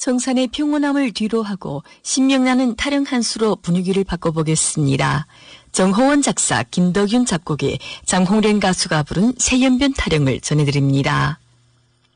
청산의 평온함을 뒤로하고 신명나는 타령 한 수로 분위기를 바꿔보겠습니다. 정호원 작사, 김덕윤 작곡의 장홍련 가수가 부른 새연변 타령을 전해드립니다.